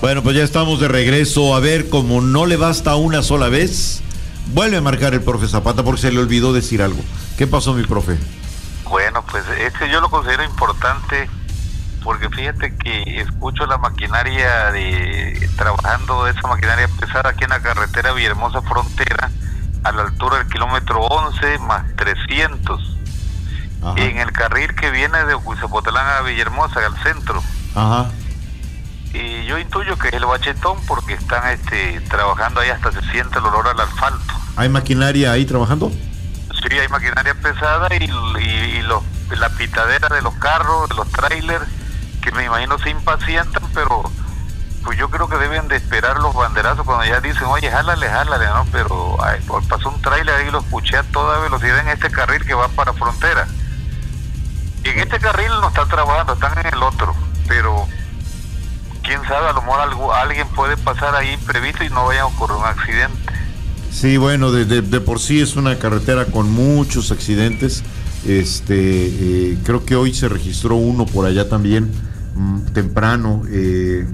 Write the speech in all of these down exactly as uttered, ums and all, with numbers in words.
Bueno, pues ya estamos de regreso. A ver, como no le basta una sola vez, vuelve a marcar el profe Zapata porque se le olvidó decir algo. ¿Qué pasó, mi profe? Bueno, pues es que yo lo considero importante porque fíjate que escucho la maquinaria de trabajando esa maquinaria pesada aquí en la carretera Villahermosa Frontera a la altura del kilómetro once más trescientos. Ajá. En el carril que viene de Ocuizapotlán a Villahermosa, al centro. Ajá. Y yo intuyo que es el bachetón porque están este, trabajando ahí, hasta se siente el olor al asfalto. ¿Hay maquinaria ahí trabajando? Sí, hay maquinaria pesada y, y, y los, la pitadera de los carros, de los trailers, que me imagino se impacientan, pero pues yo creo que deben de esperar los banderazos cuando ya dicen, oye, jálale, jálale, ¿no? Pero ay, pasó un trailer ahí y lo escuché a toda velocidad en este carril que va para frontera. Y en este carril no están trabajando, están en el otro, pero quién sabe, a lo mejor algo, alguien puede pasar ahí imprevisto y no vaya a ocurrir un accidente. Sí, bueno, de, de, de por sí es una carretera con muchos accidentes. Este, eh, creo que hoy se registró uno por allá también, mmm, temprano. Eh,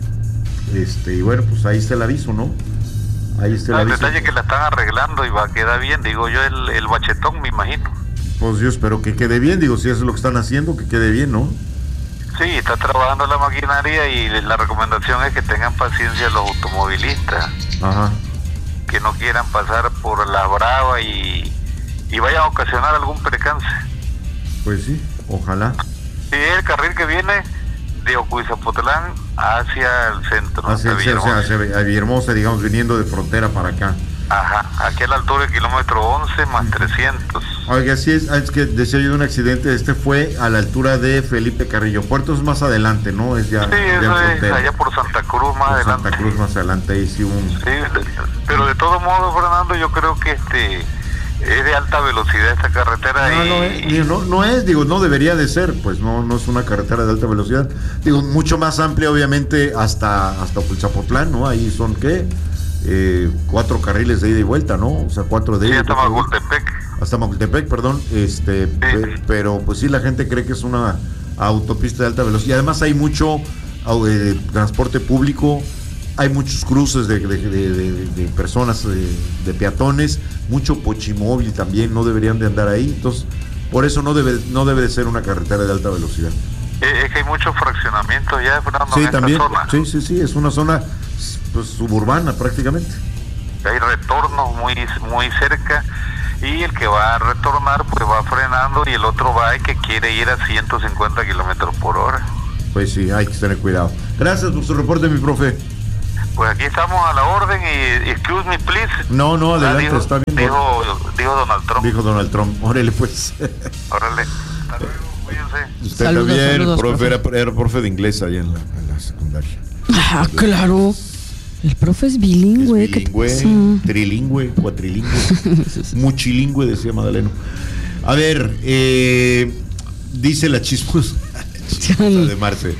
este, y bueno, pues ahí está el aviso, ¿no? Ahí está el no, aviso. El detalle es que la están arreglando y va a quedar bien, digo yo, el, el bachetón, me imagino. Pues yo espero que quede bien, digo, si eso es lo que están haciendo, que quede bien, ¿no? Sí, está trabajando la maquinaria y la recomendación es que tengan paciencia los automovilistas. Ajá. Que no quieran pasar por la brava y, y vayan a ocasionar algún percance. Pues sí, ojalá. Sí, el carril que viene de Ocuizapotlán hacia el centro. Hacia, hacia, Villahermosa. hacia, hacia Villahermosa, digamos, viniendo de frontera para acá. Ajá, aquí a la altura del kilómetro once más trescientos. Oiga, sí, es, es que decía yo de un accidente, este fue a la altura de Felipe Carrillo Puerto, es más adelante, ¿no? Es ya, sí, eso es allá por Santa Cruz más por adelante. Santa Cruz más adelante, ahí sí un... Sí, pero de todos modos, Fernando, yo creo que este es de alta velocidad esta carretera. No, y... no, es, digo, no, no es, digo, no debería de ser, pues no, no es una carretera de alta velocidad. Digo, mucho más amplia, obviamente, hasta, hasta Ocuizapotlán, ¿no? Ahí son, ¿qué? Eh, cuatro carriles de ida y vuelta, ¿no? O sea, cuatro de ida. Sí, hasta Macultepec. Hasta Macultepec, perdón. Este, sí. pe, pero pues sí, la gente cree que es una autopista de alta velocidad. Y además hay mucho eh, transporte público, hay muchos cruces de, de, de, de, de personas, de, de peatones, mucho pochimóvil también, no deberían de andar ahí. Entonces, por eso no debe, no debe de ser una carretera de alta velocidad. Es que hay muchos fraccionamientos ya, Fernando, sí, en también, esta zona. Sí, sí, sí, es una zona pues suburbana prácticamente. Hay retornos muy muy cerca y el que va a retornar pues va frenando y el otro va y que quiere ir a ciento cincuenta kilómetros por hora. Pues sí, hay que tener cuidado. Gracias por su reporte, mi profe. Pues aquí estamos a la orden y excuse me please. No, no, adelante, ah, dijo, está bien. Dijo, dijo Donald Trump. Dijo Donald Trump, órale pues. Órale, hasta luego, cuídense. Usted Saludos, también, saludos, profe, profe. Era, era profe de inglés allá en la, en la secundaria. Ah, claro. El profe es bilingüe. Es bilingüe, trilingüe, cuatrilingüe, muchilingüe, decía Madaleno. A ver, eh, dice la chismosa, chismosa de Marce.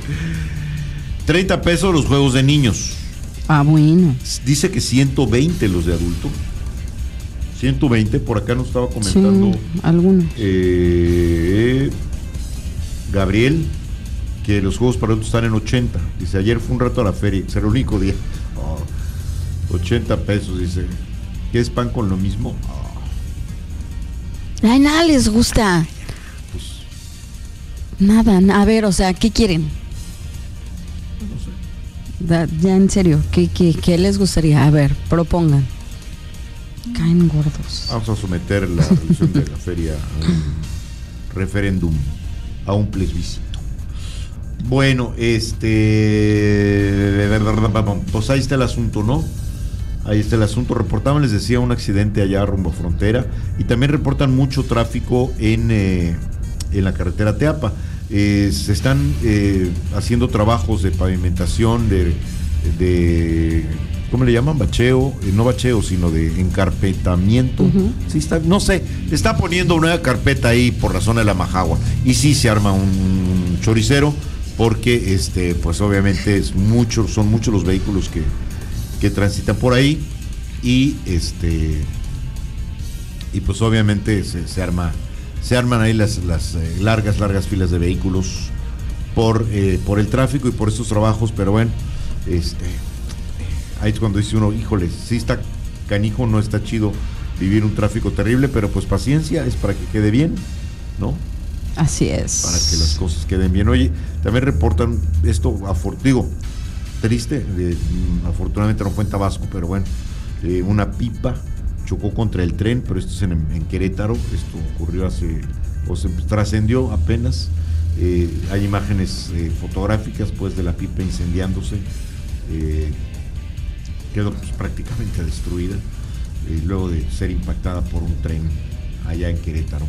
treinta pesos los juegos de niños. Ah, bueno. Dice que ciento veinte los de adulto. ciento veinte, por acá nos estaba comentando. Sí, algunos. Eh, Gabriel, que los juegos para adultos están en ochenta. Dice, ayer fue un rato a la feria, será el único día. Oh, ochenta pesos, dice. ¿Qué es pan con lo mismo? Oh. Ay, nada les gusta. Pues, Nada, a ver, o sea, ¿qué quieren? no sé. Da, ya en serio, ¿qué, qué, qué les gustaría? A ver, propongan. Caen gordos. Vamos a someter la resolución de la feria a un referéndum, a un plebiscito. Bueno, este, pues ahí está el asunto, ¿no? Ahí está el asunto. Reportaban, les decía, un accidente allá rumbo a frontera y también reportan mucho tráfico en, eh, en la carretera Teapa. Eh, se están eh, haciendo trabajos de pavimentación, de, de ¿cómo le llaman? Bacheo, eh, no bacheo, sino de encarpetamiento. Uh-huh. Sí está, no sé, está poniendo una carpeta ahí por la zona de la Majagua y sí se arma un choricero porque este, pues obviamente es mucho, son muchos los vehículos que, que transitan por ahí y este y pues obviamente se, se arma se arman ahí las, las eh, largas, largas filas de vehículos por, eh, por el tráfico y por estos trabajos, pero bueno, este, ahí es cuando dice uno, híjole, sí está canijo, no está chido vivir un tráfico terrible, pero pues paciencia, es para que quede bien, ¿no? Así es. Para que las cosas queden bien. Oye, también reportan esto, afor- digo, triste, eh, afortunadamente no fue en Tabasco, pero bueno, eh, una pipa chocó contra el tren, pero esto es en, en Querétaro, esto ocurrió hace, o se trascendió apenas, eh, hay imágenes eh, fotográficas pues de la pipa incendiándose, eh, quedó pues, prácticamente destruida, eh, luego de ser impactada por un tren allá en Querétaro.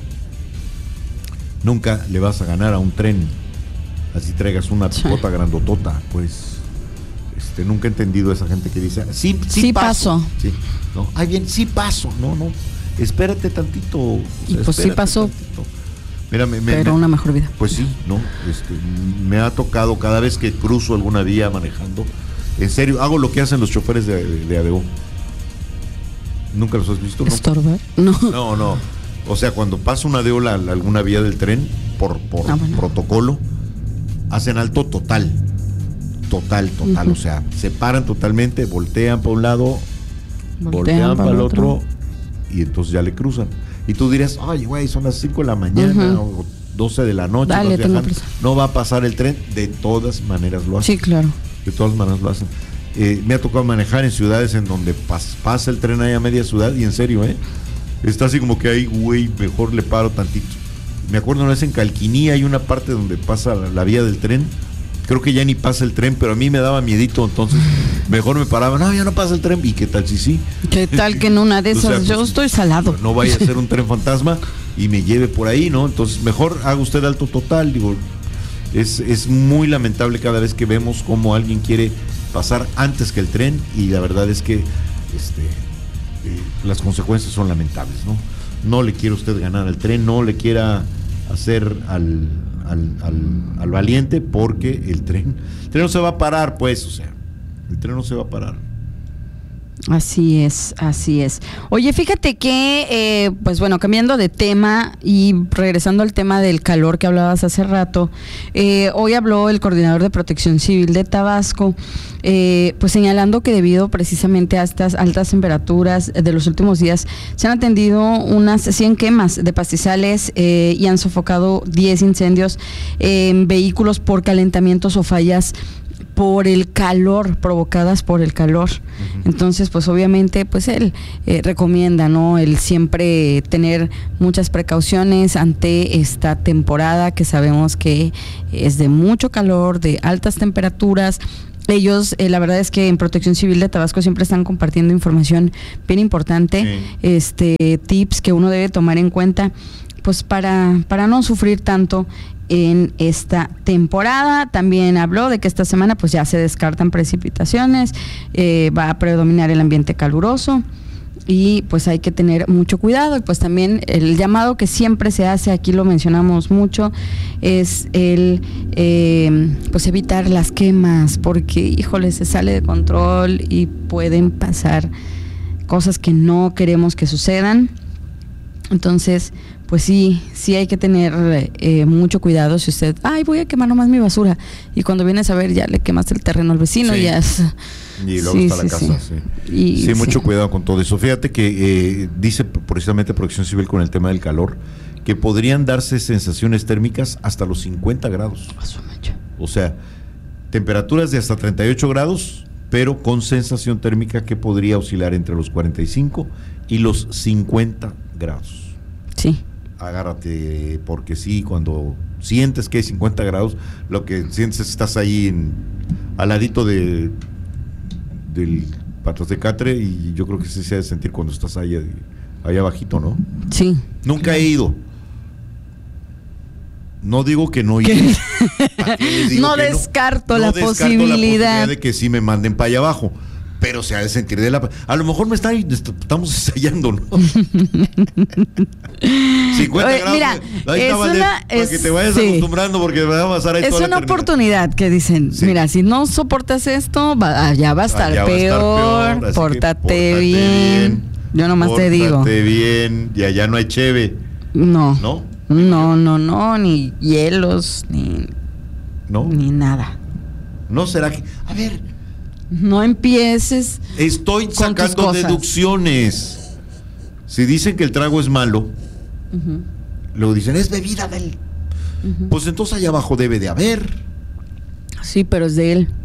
Nunca le vas a ganar a un tren, así traigas una pipota grandotota, pues este, nunca he entendido a esa gente que dice, sí, sí, Sí paso. paso. Sí, no, ay bien, sí paso, no, no, espérate tantito. O Y sea, pues sí espérate pasó. tantito. Mira, me, me- Pero me- una mejor vida. Pues sí, no, este, me ha tocado cada vez que cruzo alguna vía manejando, en serio, hago lo que hacen los choferes de, de A D O. ¿Nunca los has visto? No. ¿Estorbar? No. No, no. O sea, cuando pasa una deola a alguna vía del tren, por, por Ah, bueno. protocolo, hacen alto total. Total, total. Ujú. O sea, se paran totalmente, voltean para un lado, voltean, Voltean para el el otro. otro. Y entonces ya le cruzan. Y tú dirías, ay, güey, son las cinco de la mañana Ujú. o doce de la noche. Dale, vas tengo viajando. prisa. No va a pasar el tren. De todas maneras lo hacen. Sí, claro. De todas maneras lo hacen. Eh, me ha tocado manejar en ciudades en donde pas- pasa el tren ahí a media ciudad y en serio, ¿eh? Está así como que ahí, güey, mejor le paro tantito. Me acuerdo una vez en Calquiní hay una parte donde pasa la, la vía del tren. Creo que ya ni pasa el tren, pero a mí me daba miedito, entonces mejor me paraba, no, ya no pasa el tren. ¿Y qué tal si sí? ¿Qué tal que en una de O esas sea, yo pues, estoy salado? No vaya a ser un tren fantasma y me lleve por ahí, ¿no? Entonces mejor haga usted alto total, digo. Es, es muy lamentable cada vez que vemos cómo alguien quiere pasar antes que el tren y la verdad es que este, eh, las consecuencias son lamentables, ¿no? No le quiere usted ganar al tren, no le quiera hacer al, al, al, al valiente porque el tren, el tren no se va a parar, pues, o sea, el tren no se va a parar. Así es, así es. Oye, fíjate que, eh, pues bueno, cambiando de tema y regresando al tema del calor que hablabas hace rato, eh, hoy habló el coordinador de Protección Civil de Tabasco, eh, pues señalando que debido precisamente a estas altas temperaturas de los últimos días, se han atendido unas cien quemas de pastizales eh, y han sofocado diez incendios en vehículos por calentamientos o fallas por el calor, provocadas por el calor. Uh-huh. Entonces, pues obviamente, pues él eh, recomienda, ¿no? El siempre tener muchas precauciones ante esta temporada que sabemos que es de mucho calor, de altas temperaturas. Ellos, eh, la verdad es que en Protección Civil de Tabasco siempre están compartiendo información bien importante, sí. este tips que uno debe tomar en cuenta, pues para, para no sufrir tanto en esta temporada. También habló de que esta semana pues ya se descartan precipitaciones, eh, va a predominar el ambiente caluroso y pues hay que tener mucho cuidado. Y pues también el llamado que siempre se hace, aquí lo mencionamos mucho, es el eh, pues evitar las quemas, porque híjole, se sale de control y pueden pasar cosas que no queremos que sucedan. Entonces, pues sí, sí hay que tener eh, mucho cuidado. Si usted, ay, voy a quemar nomás mi basura, y cuando vienes a ver ya le quemaste el terreno al vecino, sí. ya es... Y luego sí, está la sí, casa, sí. Sí, y, sí mucho sí. cuidado con todo eso. Fíjate que eh, dice precisamente Protección Civil con el tema del calor, que podrían darse sensaciones térmicas hasta los cincuenta grados. O sea, temperaturas de hasta treinta y ocho grados, pero con sensación térmica que podría oscilar entre los cuarenta y cinco y los cincuenta grados. Sí. Agárrate, porque sí, cuando sientes que hay cincuenta grados, lo que sientes es que estás ahí en, al ladito de del Patos de Catre, y yo creo que sí se ha de sentir cuando estás ahí, ahí abajito, ¿no? Sí. Nunca claro. he ido. No digo que no he ido. No descarto, no, la, no descarto posibilidad. la posibilidad de que sí me manden para allá abajo, pero se ha de sentir de la... A lo mejor me está, estamos ensayando, ¿no? cincuenta Oye, grados. Mira, ahí es una, de, para es, que te vayas sí. acostumbrando, porque va a pasar ahí es toda una la oportunidad que dicen, sí. mira, si no soportas esto, va, allá va a estar allá peor, a estar peor pórtate, pórtate bien. bien. Yo nomás te digo. Pórtate bien, y allá no hay cheve. No. ¿No? No, no, no, ni hielos, ni, ¿no? ni nada. ¿No será que...? A ver, No empieces. Estoy sacando deducciones. Si dicen que el trago es malo, uh-huh. luego dicen, es bebida del... Uh-huh. Pues entonces allá abajo debe de haber. Sí, pero es de él.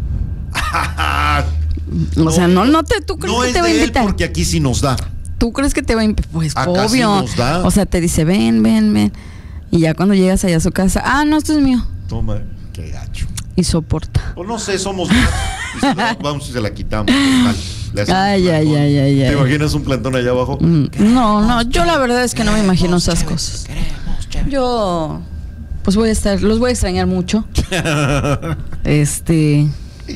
no, o sea, no, no te, ¿tú crees no que te va a invitar? Porque aquí sí nos da. ¿Tú crees que te va a invitar? Pues acá obvio. Sí nos da. O sea, te dice, ven, ven, ven. Y ya cuando llegas allá a su casa, ah, no, esto es mío. Toma, qué gacho. Y soporta. Pues no sé, somos más. Y si no, vamos y se la quitamos. Le ay, ay, ay, ay, ¿Te ay. imaginas un plantón allá abajo? No, no, yo la verdad es que no me imagino esas cosas. Yo, pues voy a estar, los voy a extrañar mucho. Este.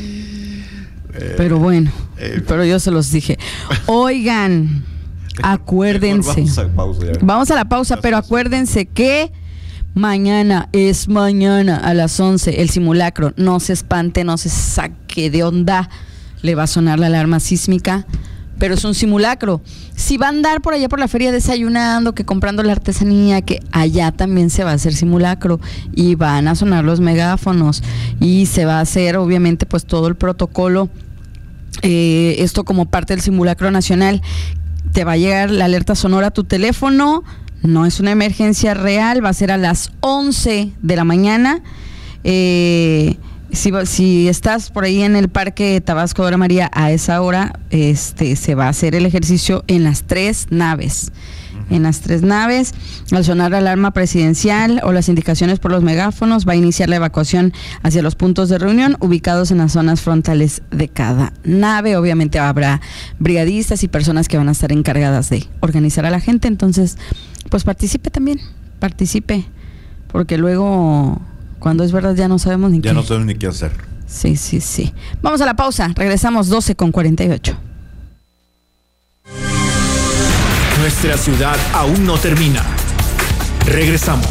Pero bueno, eh, pero yo se los dije. Oigan, acuérdense. Vamos a, pausa ya. Vamos a la pausa, pero acuérdense que mañana es mañana a las once el simulacro. No se espante, no se saque de onda. Le va a sonar la alarma sísmica, pero es un simulacro. Si va a andar por allá por la feria desayunando, que comprando la artesanía, que allá también se va a hacer simulacro y van a sonar los megáfonos y se va a hacer obviamente pues todo el protocolo. Eh, esto como parte del simulacro nacional. Te va a llegar la alerta sonora a tu teléfono. No es una emergencia real, va a ser a las once de la mañana. Eh, si, si estás por ahí en el Parque Tabasco Dora María a esa hora, este, se va a hacer el ejercicio en las tres naves. En las tres naves, al sonar la alarma presidencial o las indicaciones por los megáfonos, va a iniciar la evacuación hacia los puntos de reunión ubicados en las zonas frontales de cada nave. Obviamente habrá brigadistas y personas que van a estar encargadas de organizar a la gente, entonces pues participe también, participe, porque luego cuando es verdad ya no sabemos ni ya qué. no sabemos ni qué hacer. Sí, sí, sí. Vamos a la pausa, regresamos doce con cuarenta y ocho. Nuestra ciudad aún no termina. Regresamos.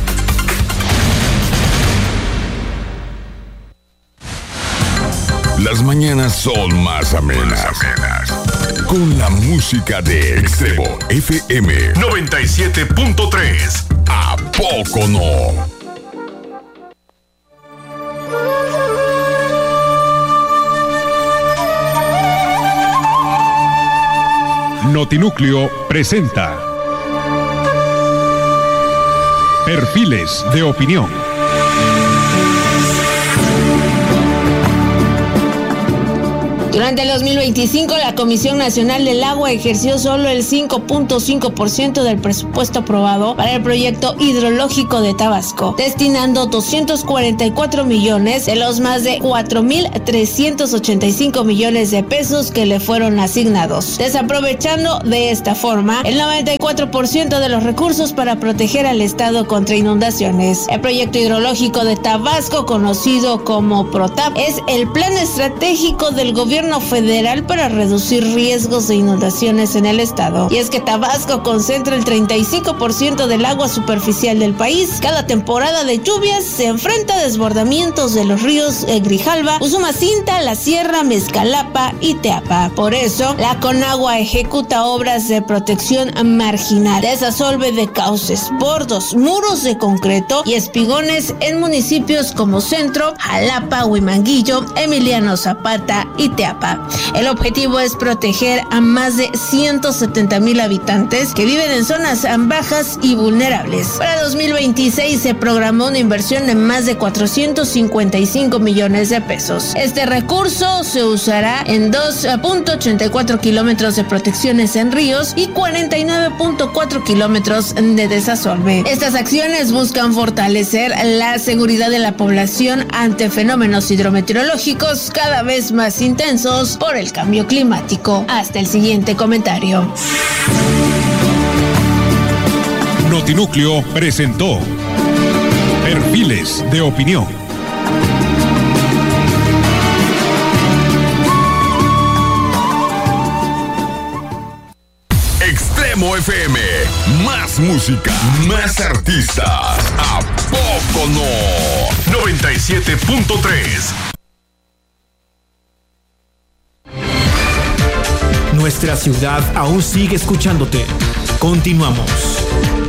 Las mañanas son más amenas. Con la música de Extremo F M noventa y siete punto tres. ¿A poco no? Notinúcleo presenta Perfiles de Opinión. Durante el dos mil veinticinco, la Comisión Nacional del Agua ejerció solo el cinco punto cinco por ciento del presupuesto aprobado para el proyecto hidrológico de Tabasco, destinando doscientos cuarenta y cuatro millones de los más de cuatro mil trescientos ochenta y cinco millones de pesos que le fueron asignados, desaprovechando de esta forma el noventa y cuatro por ciento de los recursos para proteger al Estado contra inundaciones. El proyecto hidrológico de Tabasco, conocido como PROTAP, es el plan estratégico del gobierno federal para reducir riesgos de inundaciones en el estado. Y es que Tabasco concentra el treinta y cinco por ciento del agua superficial del país. Cada temporada de lluvias se enfrenta a desbordamientos de los ríos Grijalva, Usumacinta, La Sierra, Mezcalapa y Teapa. Por eso, la Conagua ejecuta obras de protección marginal, desasolve de cauces, bordos, muros de concreto y espigones en municipios como Centro, Jalapa, Huimanguillo, Emiliano Zapata y Teapa. El objetivo es proteger a más de ciento setenta mil habitantes que viven en zonas bajas y vulnerables. Para dos mil veintiséis se programó una inversión de más de cuatrocientos cincuenta y cinco millones de pesos. Este recurso se usará en dos punto ochenta y cuatro kilómetros de protecciones en ríos y cuarenta y nueve punto cuatro kilómetros de desasolve. Estas acciones buscan fortalecer la seguridad de la población ante fenómenos hidrometeorológicos cada vez más intensos por el cambio climático. Hasta el siguiente comentario. Notinúcleo presentó Perfiles de Opinión. Extremo F M, más música, más artistas. ¿A poco no? noventa y siete punto tres. Nuestra ciudad aún sigue escuchándote. Continuamos.